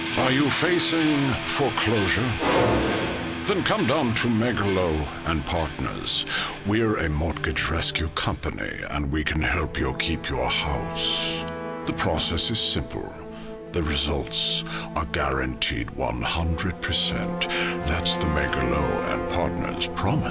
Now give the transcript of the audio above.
Are you facing foreclosure? Then come down to Megalo and Partners. We're a mortgage rescue company, and we can help you keep your house. The process is simple. The results are guaranteed 100%. That's the Megalo and Partners promise.